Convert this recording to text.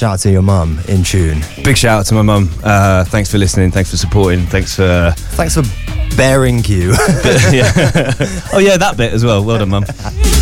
shout out to your mum in tune. Big shout out to my mum. Thanks for listening. Thanks for supporting. Thanks for bearing you. yeah. Oh yeah, that bit as well. Well done, mum.